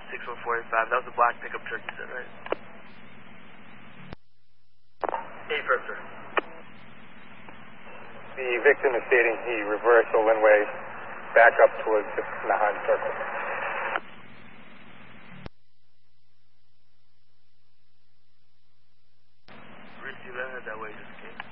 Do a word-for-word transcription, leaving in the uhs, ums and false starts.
six one four eight five. That was a black pickup truck you said, right? eight first, sir. The victim is stating he reversed the Linway back up towards the Nahan Circle. Receive that, head that way, just in case.